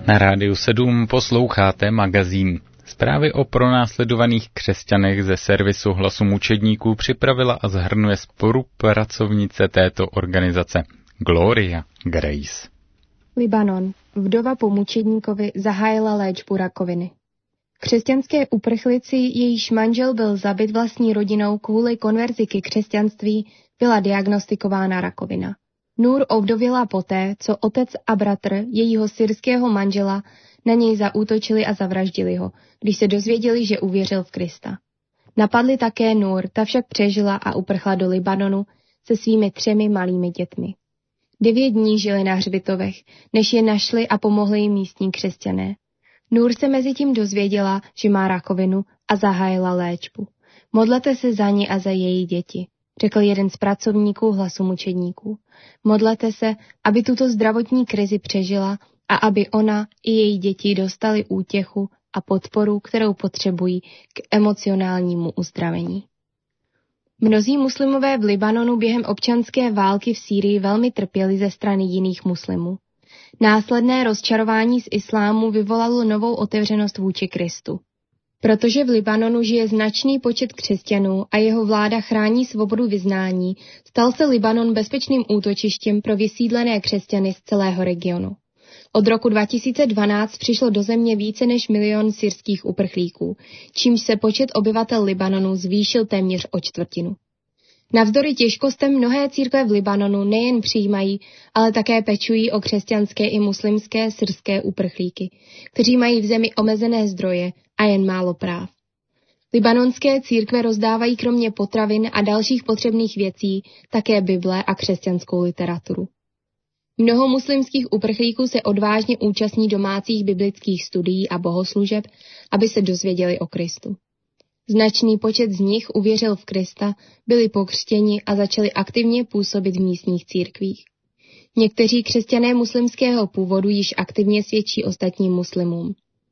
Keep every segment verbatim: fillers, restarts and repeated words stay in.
Na Rádiu sedm posloucháte magazín. Zprávy o pronásledovaných křesťanech ze servisu Hlasu mučedníků připravila a shrnuje spolupracovnice této organizace Gloria Grace. Libanon. Vdova po mučedníkovi zahájila léčbu rakoviny. Křesťanské uprchlici, jejíž manžel byl zabit vlastní rodinou kvůli konverzi ke křesťanství, byla diagnostikována rakovina. Nur ovdověla poté, co otec a bratr jejího syrského manžela na něj zaútočili a zavraždili ho, když se dozvěděli, že uvěřil v Krista. Napadli také Nur, ta však přežila a uprchla do Libanonu se svými třemi malými dětmi. Devět dní žili na hřbitovech, než je našli a pomohli jim místní křesťané. Nur se mezitím dozvěděla, že má rakovinu a zahájila léčbu. Modlete se za ní a za její děti, řekl jeden z pracovníků Hlasu mučedníků. Modlete se, aby tuto zdravotní krizi přežila a aby ona i její děti dostali útěchu a podporu, kterou potřebují k emocionálnímu uzdravení. Mnozí muslimové v Libanonu během občanské války v Sýrii velmi trpěli ze strany jiných muslimů. Následné rozčarování z islámu vyvolalo novou otevřenost vůči Kristu. Protože v Libanonu žije značný počet křesťanů a jeho vláda chrání svobodu vyznání, stal se Libanon bezpečným útočištěm pro vysídlené křesťany z celého regionu. Od roku dva tisíce dvanáct přišlo do země více než milion syrských uprchlíků, čímž se počet obyvatel Libanonu zvýšil téměř o čtvrtinu. Navzdory těžkostem mnohé církve v Libanonu nejen přijímají, ale také pečují o křesťanské i muslimské syrské uprchlíky, kteří mají v zemi omezené zdroje a jen málo práv. Libanonské církve rozdávají kromě potravin a dalších potřebných věcí také Bible a křesťanskou literaturu. Mnoho muslimských uprchlíků se odvážně účastní domácích biblických studií a bohoslužeb, aby se dozvěděli o Kristu. Značný počet z nich uvěřil v Krista, byli pokřtěni a začali aktivně působit v místních církvích. Někteří křesťané muslimského původu již aktivně svědčí ostatním muslimům.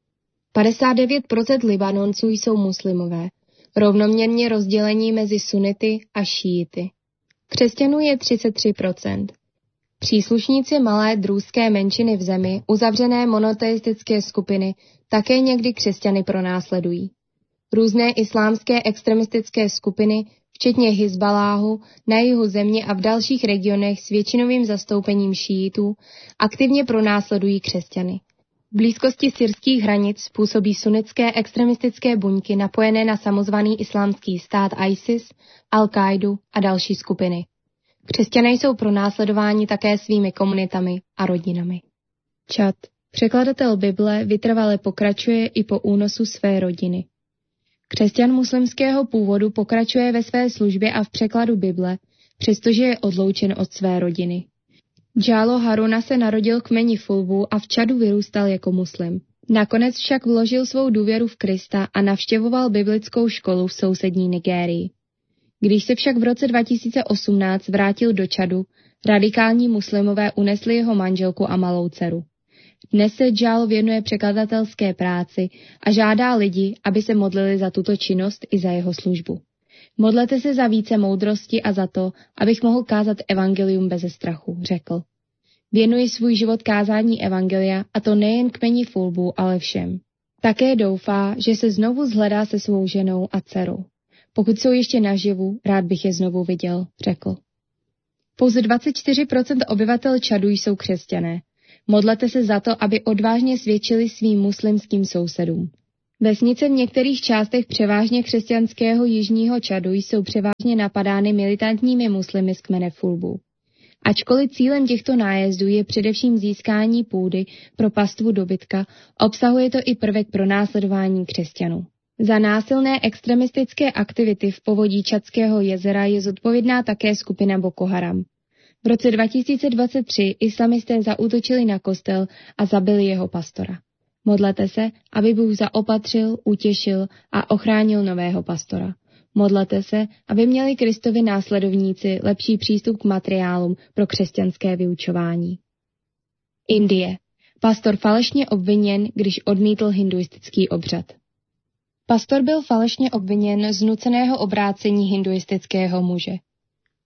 padesát devět procent Libanonců jsou muslimové, rovnoměrně rozdělení mezi sunity a šíity. Křesťanů je třicet tři procent. Příslušníci malé druzské menšiny v zemi, uzavřené monoteistické skupiny, také někdy křesťany pronásledují. Různé islámské extremistické skupiny, včetně Hizbaláhu, na jihu země a v dalších regionech s většinovým zastoupením šíitů, aktivně pronásledují křesťany. V blízkosti syrských hranic působí sunnické extremistické buňky napojené na samozvaný islámský stát ISIS, Al-Káidu a další skupiny. Křesťané jsou pronásledováni také svými komunitami a rodinami. Čad. Překladatel Bible vytrvale pokračuje i po únosu své rodiny. Křesťan muslimského původu pokračuje ve své službě a v překladu Bible, přestože je odloučen od své rodiny. Džálo Haruna se narodil v kmeni Fulbu a v Čadu vyrůstal jako muslim. Nakonec však vložil svou důvěru v Krista a navštěvoval biblickou školu v sousední Nigérii. Když se však v roce dva tisíce osmnáct vrátil do Čadu, radikální muslimové unesli jeho manželku a malou dceru. Dnes se Džál věnuje překladatelské práci a žádá lidi, aby se modlili za tuto činnost i za jeho službu. Modlete se za více moudrosti a za to, abych mohl kázat evangelium beze strachu, řekl. Věnuji svůj život kázání evangelia, a to nejen kmeni Fulbu, ale všem. Také doufá, že se znovu shledá se svou ženou a dcerou. Pokud jsou ještě naživu, rád bych je znovu viděl, řekl. Pouze dvacet čtyři procent obyvatel Čadu jsou křesťané. Modlete se za to, aby odvážně svědčili svým muslimským sousedům. Vesnice v některých částech převážně křesťanského jižního Čadu jsou převážně napadány militantními muslimy z kmene Fulbu. Ačkoliv cílem těchto nájezdů je především získání půdy pro pastvu dobytka, obsahuje to i prvek pronásledování křesťanů. Za násilné extremistické aktivity v povodí Čadského jezera je zodpovědná také skupina Boko Haram. V roce dva tisíce dvacet tři islamisté zaútočili na kostel a zabili jeho pastora. Modlete se, aby Bůh zaopatřil, utěšil a ochránil nového pastora. Modlete se, aby měli Kristovi následovníci lepší přístup k materiálům pro křesťanské vyučování. Indie. Pastor falešně obviněn, když odmítl hinduistický obřad. Pastor byl falešně obviněn z nuceného obrácení hinduistického muže.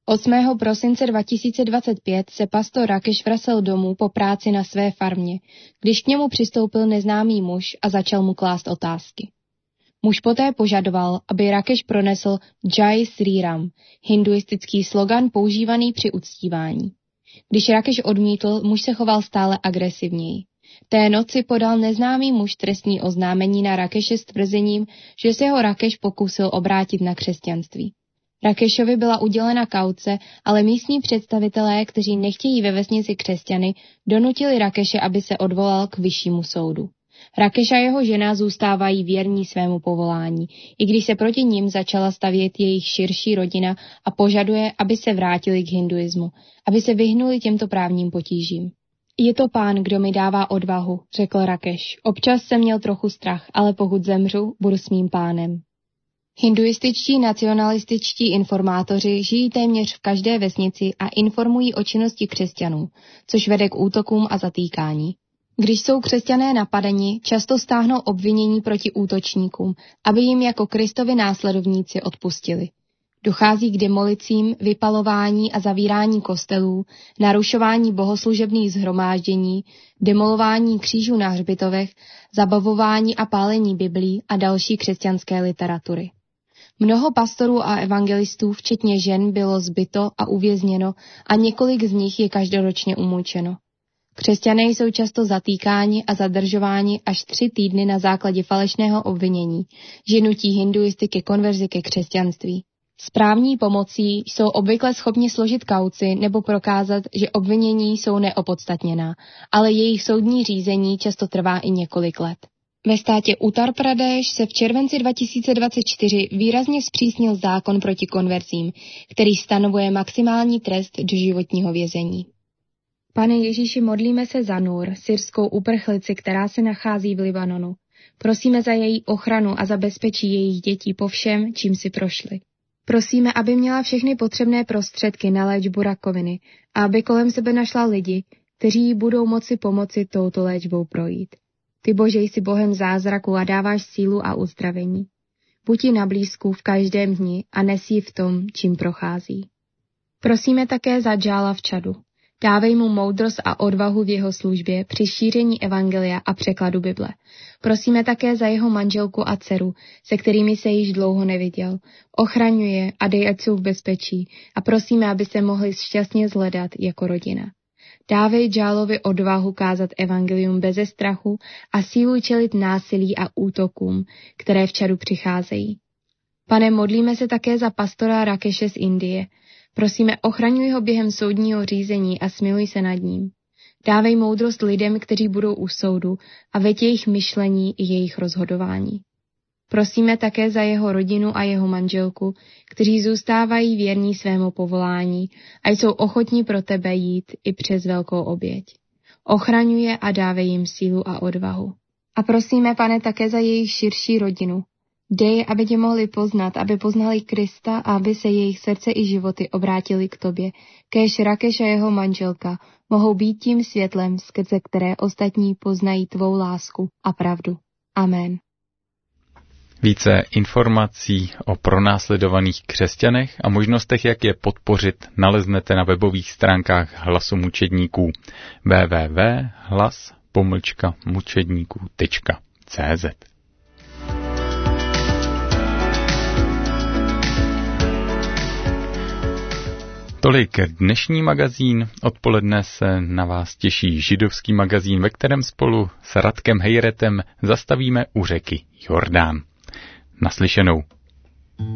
osmého prosince dva tisíce dvacet pět se pastor Rakeš vracel domů po práci na své farmě, když k němu přistoupil neznámý muž a začal mu klást otázky. Muž poté požadoval, aby Rakeš pronesl Jai Sri Ram, hinduistický slogan používaný při uctívání. Když Rakeš odmítl, muž se choval stále agresivněji. Té noci podal neznámý muž trestní oznámení na Rakeše s tvrzením, že se ho Rakeš pokusil obrátit na křesťanství. Rakešovi byla udělena kauce, ale místní představitelé, kteří nechtějí ve vesnici křesťany, donutili Rakeše, aby se odvolal k vyššímu soudu. Rakeš a jeho žena zůstávají věrní svému povolání, i když se proti nim začala stavět jejich širší rodina a požaduje, aby se vrátili k hinduismu, aby se vyhnuli těmto právním potížím. Je to Pán, kdo mi dává odvahu, řekl Rakeš. Občas jsem měl trochu strach, ale pokud zemřu, budu s mým pánem. Hinduističtí nacionalističtí informátoři žijí téměř v každé vesnici a informují o činnosti křesťanů, což vede k útokům a zatýkání. Když jsou křesťané napadeni, často stáhnou obvinění proti útočníkům, aby jim jako Kristovi následovníci odpustili. Dochází k demolicím, vypalování a zavírání kostelů, narušování bohoslužebných shromáždění, demolování křížů na hřbitovech, zabavování a pálení biblí a další křesťanské literatury. Mnoho pastorů a evangelistů, včetně žen, bylo zbyto a uvězněno a několik z nich je každoročně umučeno. Křesťané jsou často zatýkáni a zadržováni až tři týdny na základě falešného obvinění, že nutí hinduisty ke konverzi ke křesťanství. S právní pomocí jsou obvykle schopni složit kauci nebo prokázat, že obvinění jsou neopodstatněná, ale jejich soudní řízení často trvá i několik let. Ve státě Uttar Pradesh se v červenci dva tisíce dvacet čtyři výrazně zpřísnil zákon proti konverzím, který stanovuje maximální trest doživotního vězení. Pane Ježíši, modlíme se za Nur, syrskou uprchlici, která se nachází v Libanonu. Prosíme za její ochranu a za bezpečí jejich dětí po všem, čím si prošli. Prosíme, aby měla všechny potřebné prostředky na léčbu rakoviny a aby kolem sebe našla lidi, kteří jí budou moci pomoci touto léčbou projít. Ty, Bože, jsi Bohem zázraku a dáváš sílu a uzdravení. Buď jí na blízku v každém dni a nes jí v tom, čím prochází. Prosíme také za Džála v Čadu. Dávej mu moudrost a odvahu v jeho službě při šíření evangelia a překladu Bible. Prosíme také za jeho manželku a dceru, se kterými se již dlouho neviděl. Ochraňuj je a dej, ať jsou v bezpečí, a prosíme, aby se mohli šťastně zhledat jako rodina. Dávej Džálovi odvahu kázat evangelium beze strachu a sílu čelit násilí a útokům, které v Čadu přicházejí. Pane, modlíme se také za pastora Rakeše z Indie. Prosíme, ochraňuj ho během soudního řízení a smiluj se nad ním. Dávej moudrost lidem, kteří budou u soudu, a veď jejich myšlení i jejich rozhodování. Prosíme také za jeho rodinu a jeho manželku, kteří zůstávají věrní svému povolání a jsou ochotní pro tebe jít i přes velkou oběť. Ochraňuj je a dávej jim sílu a odvahu. A prosíme, Pane, také za jejich širší rodinu. Dej, aby tě mohli poznat, aby poznali Krista a aby se jejich srdce i životy obrátili k tobě. Kéž Rakeš a jeho manželka mohou být tím světlem, skrze které ostatní poznají tvou lásku a pravdu. Amen. Více informací o pronásledovaných křesťanech a možnostech, jak je podpořit, naleznete na webových stránkách Hlasu mučedníků w w w tečka hlas pomlčka mučedníků tečka c z. Tolik dnešní magazín. Odpoledne se na vás těší židovský magazín, ve kterém spolu s Radkem Hejretem zastavíme u řeky Jordán. Naslyšenou.